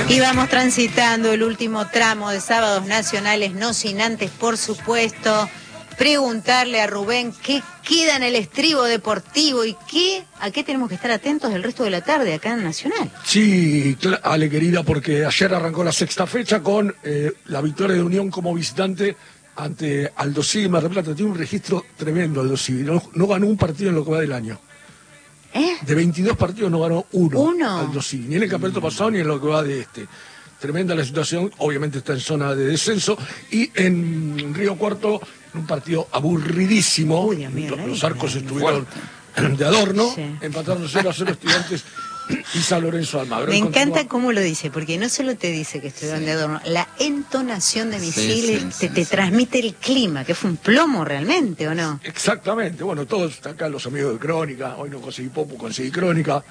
Y vamos transitando el último tramo de Sábados Nacionales, no sin antes, por supuesto, preguntarle a Rubén qué queda en el estribo deportivo y a qué tenemos que estar atentos el resto de la tarde acá en Nacional. Sí, Ale querida, porque ayer arrancó la sexta fecha con la victoria de Unión como visitante ante Aldo Civi Mar del Plata. Tiene un registro tremendo Aldo Civi, no ganó un partido en lo que va del año. De 22 partidos no ganó uno. Aldo Civi, ni en el campeonato pasado ni en lo que va de este. Tremenda la situación, obviamente está en zona de descenso. Y en Río Cuarto, un partido aburridísimo. Uy, Dios mío, los arcos estuvieron de adorno, sí. Empataron 0-0 Estudiantes y San Lorenzo Almagro. Me encanta cómo lo dice, porque no solo te dice que estuvieron de adorno, la entonación de Misil te transmite el clima, que fue un plomo realmente, ¿o no? Exactamente, bueno, todos acá los amigos de Crónica, hoy no conseguí Popo, conseguí Crónica,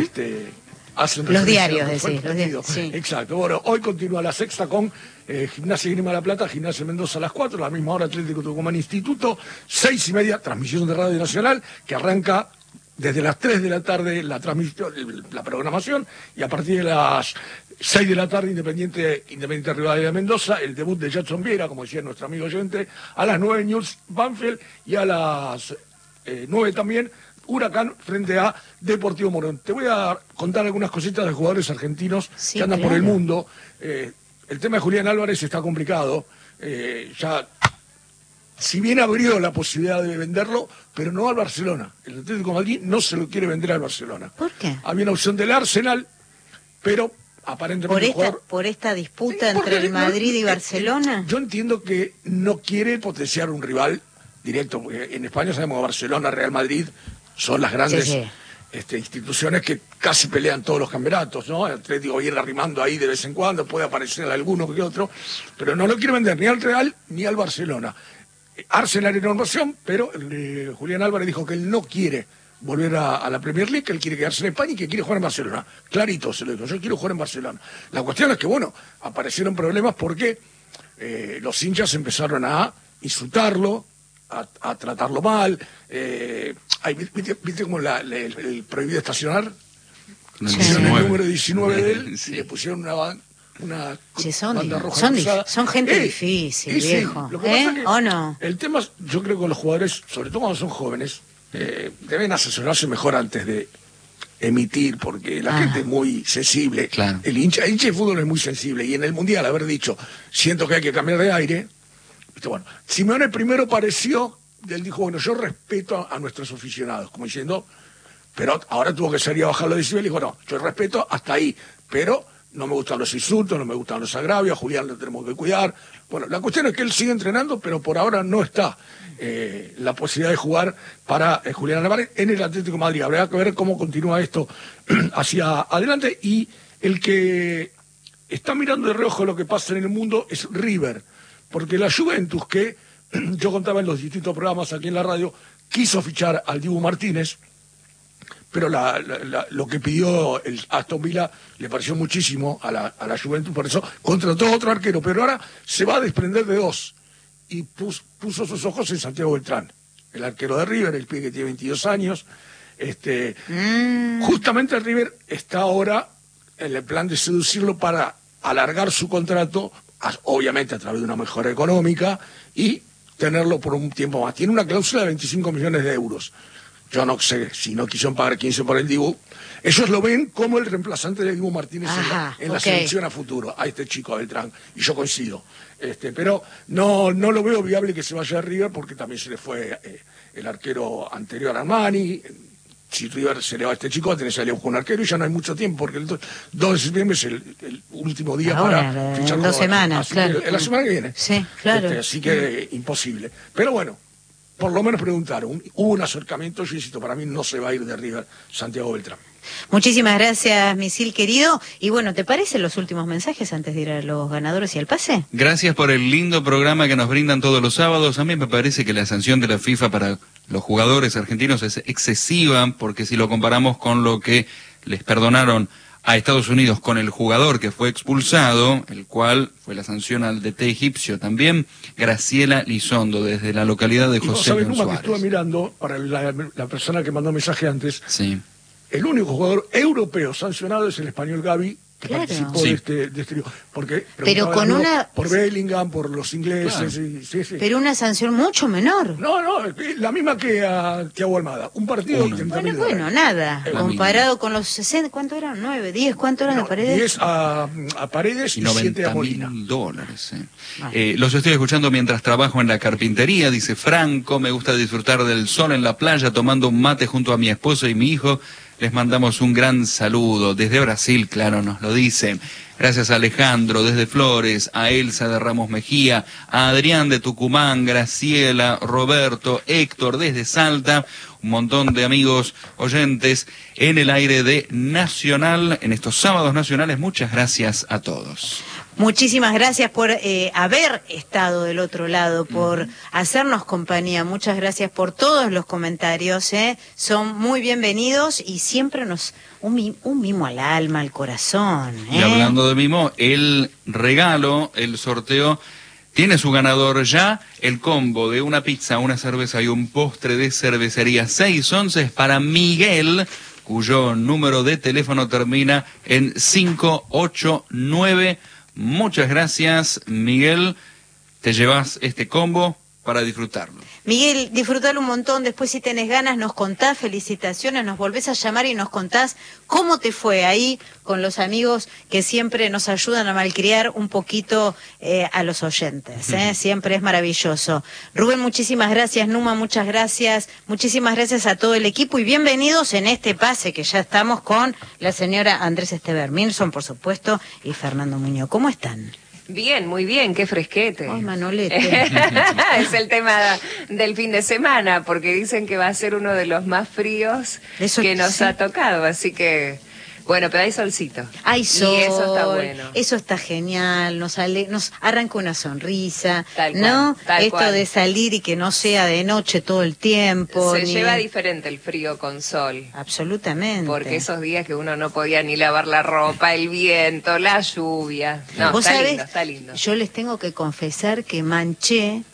hacen los diarios, decís, los diarios, sí. Exacto, bueno, hoy continúa la sexta con Gimnasia y Grima de la Plata, Gimnasia Mendoza a las 4, a la misma hora Atlético Tucumán Instituto, 6:30, transmisión de Radio Nacional, que arranca desde las 3 de la tarde la transmisión, la programación, y a partir de las 6 de la tarde Independiente Rivadavia de Mendoza, el debut de Jackson Viera, como decía nuestro amigo oyente, a las 9 News Banfield, y a las 9 también Huracán frente a Deportivo Morón. Te voy a contar algunas cositas de jugadores argentinos que andan por el mundo. El tema de Julián Álvarez está complicado. Ya, si bien abrió la posibilidad de venderlo, pero no al Barcelona. El Atlético de Madrid no se lo quiere vender al Barcelona. ¿Por qué? Había una opción del Arsenal, pero aparentemente por esta disputa entre el Madrid y Barcelona. Yo entiendo que no quiere potenciar un rival directo, porque en España sabemos que Barcelona, Real Madrid son las grandes instituciones que casi pelean todos los campeonatos, ¿no? El Atlético viene arrimando ahí de vez en cuando, puede aparecer alguno que otro, pero no lo quiere vender ni al Real ni al Barcelona. Arsenal era una opción, pero Julián Álvarez dijo que él no quiere volver a la Premier League, que él quiere quedarse en España y que quiere jugar en Barcelona. Clarito se lo dijo, yo quiero jugar en Barcelona. La cuestión es que, bueno, aparecieron problemas porque los hinchas empezaron a insultarlo, a tratarlo mal. ¿Viste como el prohibido estacionar? Pusieron el número 19 de él y le pusieron una banda roja. Son gente difícil, viejo. Lo que pasa es que ¿O no? El tema, yo creo que los jugadores, sobre todo cuando son jóvenes, deben asesorarse mejor antes de emitir, porque la gente es muy sensible. Claro. El hincha de fútbol es muy sensible, y en el Mundial haber dicho, siento que hay que cambiar de aire. Bueno, Simeone primero pareció, él dijo, bueno, yo respeto a nuestros aficionados, como diciendo, pero ahora tuvo que salir a bajar los decibeles y dijo, no, yo respeto hasta ahí, pero no me gustan los insultos, no me gustan los agravios, a Julián lo tenemos que cuidar. Bueno, la cuestión es que él sigue entrenando, pero por ahora no está la posibilidad de jugar para Julián Álvarez en el Atlético de Madrid. Habrá que ver cómo continúa esto hacia adelante, y el que está mirando de reojo lo que pasa en el mundo es River, porque la Juventus, que yo contaba en los distintos programas aquí en la radio, quiso fichar al Dibu Martínez, pero lo que pidió el Aston Villa le pareció muchísimo a la Juventus, por eso contrató a otro arquero, pero ahora se va a desprender de dos, y puso sus ojos en Santiago Beltrán, el arquero de River, el pibe que tiene 22 años. Justamente el River está ahora en el plan de seducirlo para alargar su contrato, obviamente a través de una mejora económica, y tenerlo por un tiempo más. Tiene una cláusula de 25 millones de euros. Yo no sé si no quisieron pagar 15 por el Dibu. Ellos lo ven como el reemplazante de Dibu Martínez en la selección a futuro, a este chico, a Beltrán, y yo coincido. Pero no lo veo viable que se vaya a River, porque también se le fue el arquero anterior a Armani. Si River se le va a este chico, tenés a un arquero y ya no hay mucho tiempo, porque el 2 de septiembre es el último día para fichar. En 2 semanas, claro. En la semana que viene. Sí, claro. Así que imposible. Pero bueno, por lo menos preguntaron. Hubo un acercamiento, yo insisto, para mí no se va a ir de River Santiago Beltrán. Muchísimas gracias, Misil querido. Y bueno, ¿te parecen los últimos mensajes antes de ir a los ganadores y al pase? Gracias por el lindo programa que nos brindan todos los sábados. A mí me parece que la sanción de la FIFA para los jugadores argentinos es excesiva, porque si lo comparamos con lo que les perdonaron a Estados Unidos con el jugador que fue expulsado, el cual fue la sanción al DT egipcio también, Graciela Lizondo, desde la localidad de José León Suárez. Que estuve mirando, para la persona que mandó mensaje antes, sí. El único jugador europeo sancionado es el español Gavi, que Claro. participó Sí. de este lío. Porque Pero con preguntaban, una... por Bellingham, por los ingleses, Claro. sí. Pero una sanción mucho menor. No, la misma que a Thiago Almada. Un partido de Una. 30.000 Bueno, dólares. nada. La Comparado con los 60, ¿cuánto eran? 9, 10, ¿cuánto eran de Paredes? 10 a Paredes Y y 7 a Molina. $90,000. Vale. Los estoy escuchando mientras trabajo en la carpintería, dice Franco. Me gusta disfrutar del sol en la playa tomando un mate junto a mi esposo y mi hijo. Les mandamos un gran saludo. Desde Brasil, claro, nos lo dicen. Gracias a Alejandro desde Flores, a Elsa de Ramos Mejía, a Adrián de Tucumán, Graciela, Roberto, Héctor desde Salta. Un montón de amigos oyentes en el aire de Nacional, en estos sábados nacionales. Muchas gracias a todos. Muchísimas gracias por haber estado del otro lado, por hacernos compañía. Muchas gracias por todos los comentarios. Son muy bienvenidos y siempre un mimo al alma, al corazón. Y hablando de mimo, el regalo, el sorteo, tiene su ganador ya. El combo de una pizza, una cerveza y un postre de cervecería 611 es para Miguel, cuyo número de teléfono termina en 589. Muchas gracias, Miguel. Te llevas este combo para disfrutarlo. Miguel, disfrutalo un montón. Después, si tenés ganas, nos contás. Felicitaciones, nos volvés a llamar y nos contás cómo te fue ahí con los amigos que siempre nos ayudan a malcriar un poquito a los oyentes. Siempre es maravilloso. Rubén, muchísimas gracias. Numa, muchas gracias. Muchísimas gracias a todo el equipo y bienvenidos en este pase que ya estamos con la señora Andrés Esteber Milson, por supuesto, y Fernando Muñoz. ¿Cómo están? Bien, muy bien, qué fresquete. Ay, Manolete. Es el tema del fin de semana, porque dicen que va a ser uno de los más fríos Eso que nos sí. ha tocado, así que, bueno, pero hay solcito. Hay sol, Y eso está bueno. eso está genial, nos arranca una sonrisa, Tal cual, ¿no? tal Esto cual. de salir y que no sea de noche todo el tiempo. Se ni- lleva diferente el frío con sol. Absolutamente. Porque esos días que uno no podía ni lavar la ropa, el viento, la lluvia. No, ¿Vos está sabés? lindo, está lindo. Yo les tengo que confesar que manché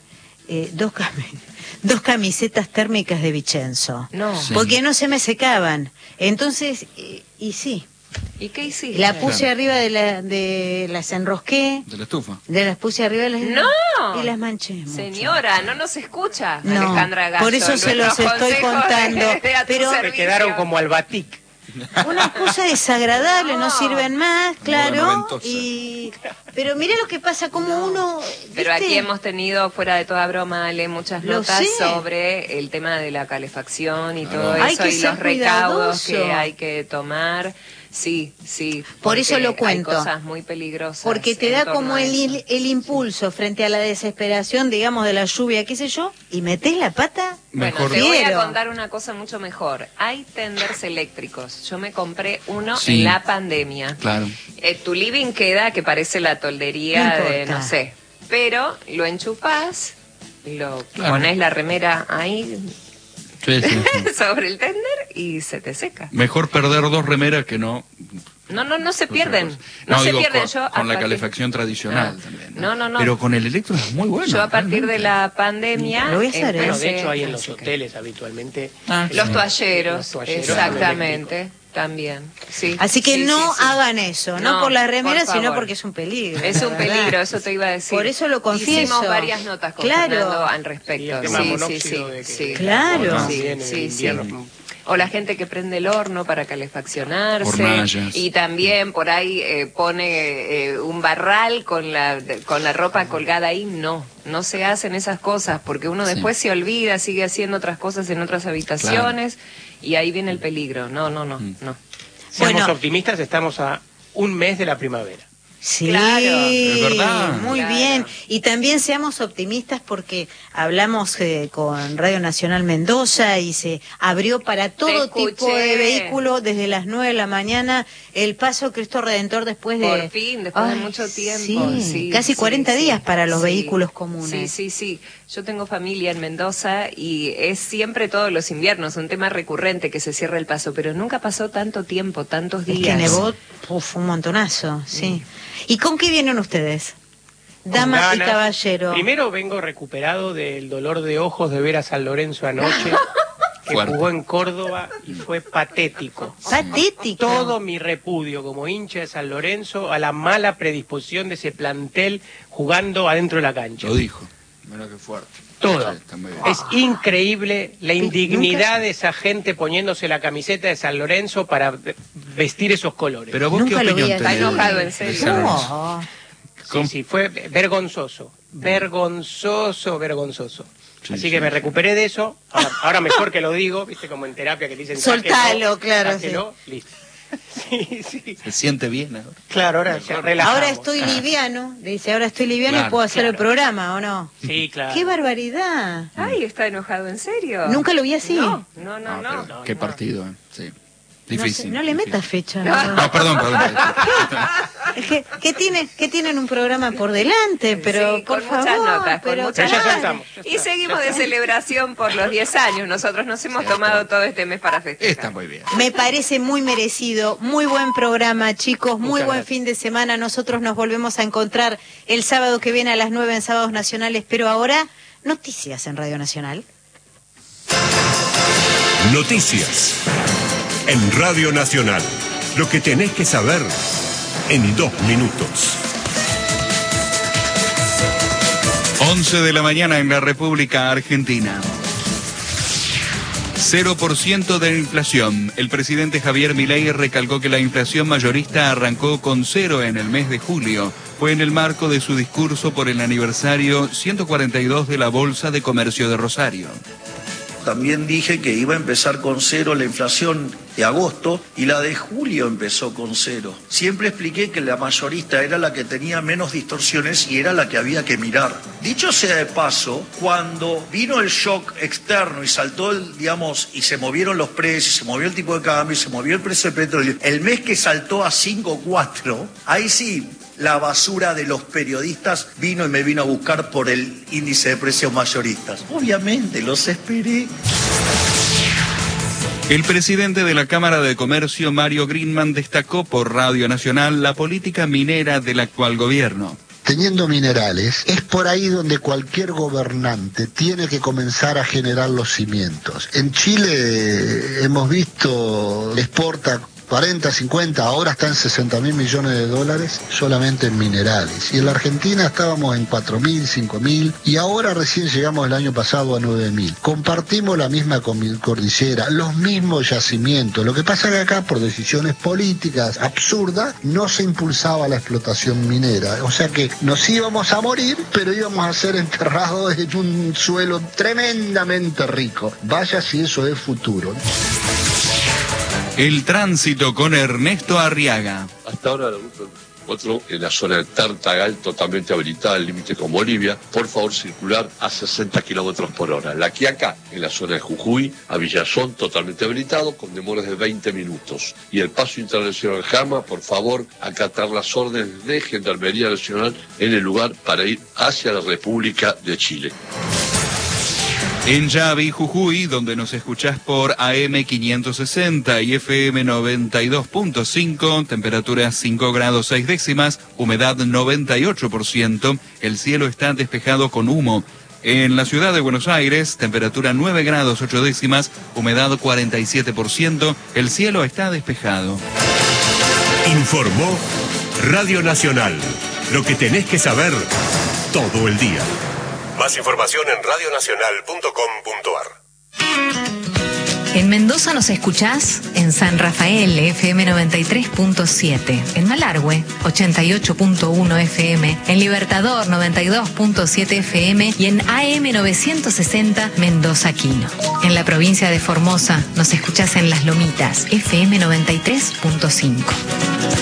dos camisetas térmicas de Vicenzo. No. Sí. Porque no se me secaban. Entonces, y sí, ¿Y qué hiciste? la puse Claro. arriba de las enrosqué. De la estufa. Las puse arriba de las... ¡No! Y las manché mucho. Señora, no nos escucha, No, Alejandra Gallo. por eso se los Nuestros estoy consejos contando, a tu pero- Se servicio. quedaron como al batik. Una cosa desagradable, no No. sirven más, claro. noventosa. Pero mira lo que pasa, como uno... Pero ¿viste? aquí hemos tenido, fuera de toda broma, Ale, muchas Lo notas sé. sobre el tema de la calefacción y Claro. todo Hay eso que y ser los recaudos cuidadoso. que hay que tomar. Sí, sí. Por porque eso lo cuento. Hay cosas muy peligrosas. Porque te en da torno como a el eso. impulso frente a la desesperación, digamos, de la lluvia, qué sé yo, y metés la pata. Bueno, Mejor. te voy a Fiero. contar una cosa mucho mejor. Hay tenders eléctricos. Yo me compré uno Sí. en la pandemia. Claro. Tu living queda que parece la toldería No de, importa. no sé. Pero lo enchufás, lo Claro. pones la remera ahí Sí, sí, sí. sobre el tender y se te seca. Mejor perder dos remeras que no. No se pierden. No, No se digo, pierden. con, Yo a con la partir- calefacción tradicional Ah. también. No. Pero con el electro es muy bueno. Yo a partir de realmente. la pandemia Lo voy a hacer, ¿eh? Bueno, empecé de hecho hay en a los secar. hoteles habitualmente. Ah, Los sí. toalleros, Los toalleros exactamente, también. Sí. Así que Sí, no sí, sí. hagan eso, no No, por las remeras, por sino favor. porque es un peligro. Es un la verdad. peligro, eso te iba a decir. Por eso lo confieso. Hicimos varias notas con Claro. Fernando al Y respecto. el tema Sí, monóxido de que sí. Claro. Sí, también en sí, el sí. invierno. O la gente que prende el horno para calefaccionarse. Hornallas. Y también por ahí pone un barral con la ropa colgada ahí. No se hacen esas cosas porque uno Sí. después se olvida, sigue haciendo otras cosas en otras habitaciones y ahí viene el peligro. No. Seamos Bueno. optimistas, estamos a un mes de la primavera. Sí, Claro. Es verdad. muy Claro. bien. Y también seamos optimistas porque hablamos con Radio Nacional Mendoza y se abrió para todo escuché. tipo de vehículo desde las 9 de la mañana el paso Cristo Redentor después de... Por fin, después de Ay, mucho tiempo. sí, Sí, casi 40 sí, días para los sí. vehículos comunes. Sí. Yo tengo familia en Mendoza y es siempre todos los inviernos un tema recurrente que se cierra el paso, pero nunca pasó tanto tiempo, tantos Es que días. nevó un montonazo, sí. ¿Y con qué vienen ustedes? Con Dama y ganas. caballero. Primero vengo recuperado del dolor de ojos de ver a San Lorenzo anoche. que Fuerte. jugó en Córdoba y fue patético. Patético. Todo mi repudio como hincha de San Lorenzo a la mala predisposición de ese plantel jugando adentro de la cancha. Lo dijo. Mira qué fuerte. Todo. Sí, está muy bien. Es increíble la indignidad de esa gente poniéndose la camiseta de San Lorenzo para vestir esos colores. Pero vos, Nunca ¿qué lo vi opinión así. tenés? Está enojado, en de serio. San Lorenzo? No. Sí, sí, fue vergonzoso. Vergonzoso. Sí, Así sí, que me sí. recuperé de eso. Ahora mejor que lo digo, viste, como en terapia que te dicen Soltalo, claro, sáquelo, listo. Sí, sí. ¿Se siente bien ahora? Claro, ahora ya relajamos. Ahora estoy liviano, dice, ahora estoy liviano y Claro, puedo hacer el claro. programa, ¿o no? Sí, claro. ¡Qué barbaridad! Ay, está enojado, ¿en serio? Nunca lo vi así. No. Pero qué partido, Sí. No, Difícil. sé, no le difícil. metas fecha. No, perdón. Es que tienen un programa por delante, pero Sí, por con favor. muchas notas, con pero muchas ya pará. soltamos. Y seguimos de celebración por los 10 años. Nosotros nos hemos tomado todo este mes para festejar. Está muy bien. Me parece muy merecido, muy buen programa, chicos, muy Muchas buen gracias. fin de semana. Nosotros nos volvemos a encontrar el sábado que viene a las 9 en Sábados Nacionales, pero ahora, noticias en Radio Nacional. Noticias. En Radio Nacional. Lo que tenés que saber en 2 minutos. 11 de la mañana en la República Argentina. 0% de inflación. El presidente Javier Milei recalcó que la inflación mayorista arrancó con 0 en el mes de julio. Fue en el marco de su discurso por el aniversario 142 de la Bolsa de Comercio de Rosario. También dije que iba a empezar con 0 la inflación de agosto y la de julio empezó con 0. Siempre expliqué que la mayorista era la que tenía menos distorsiones y era la que había que mirar. Dicho sea de paso, cuando vino el shock externo y saltó y se movieron los precios, se movió el tipo de cambio, se movió el precio del petróleo, el mes que saltó a 5.4, ahí sí, la basura de los periodistas vino y me vino a buscar por el índice de precios mayoristas. Obviamente, los esperé. El presidente de la Cámara de Comercio, Mario Greenman, destacó por Radio Nacional la política minera del actual gobierno. Teniendo minerales, es por ahí donde cualquier gobernante tiene que comenzar a generar los cimientos. En Chile hemos visto, exporta 40, 50, ahora está en 60.000 millones de dólares solamente en minerales. Y en la Argentina estábamos en 4.000, 5.000 y ahora recién llegamos el año pasado a 9.000. Compartimos la misma cordillera, los mismos yacimientos. Lo que pasa es que acá, por decisiones políticas absurdas, no se impulsaba la explotación minera. O sea que nos íbamos a morir, pero íbamos a ser enterrados en un suelo tremendamente rico. Vaya si eso es futuro. El tránsito con Ernesto Arriaga. Hasta ahora la ruta 4 en la zona de Tartagal totalmente habilitada, el límite con Bolivia. Por favor, circular a 60 kilómetros por hora. La Quiaca en la zona de Jujuy, a Villazón totalmente habilitado con demoras de 20 minutos. Y el paso internacional Jama, por favor, acatar las órdenes de Gendarmería Nacional en el lugar para ir hacia la República de Chile. En Yavi, Jujuy, donde nos escuchás por AM 560 y FM 92.5, temperatura 5 grados 6 décimas, humedad 98%, el cielo está despejado con humo. En la ciudad de Buenos Aires, temperatura 9 grados 8 décimas, humedad 47%, el cielo está despejado. Informó Radio Nacional. Lo que tenés que saber todo el día. Más información en radionacional.com.ar. En Mendoza nos escuchás en San Rafael, FM 93.7, en Malargüe, 88.1 FM, en Libertador, 92.7 FM y en AM 960 Mendoza Quino. En la provincia de Formosa nos escuchás en Las Lomitas, FM 93.5.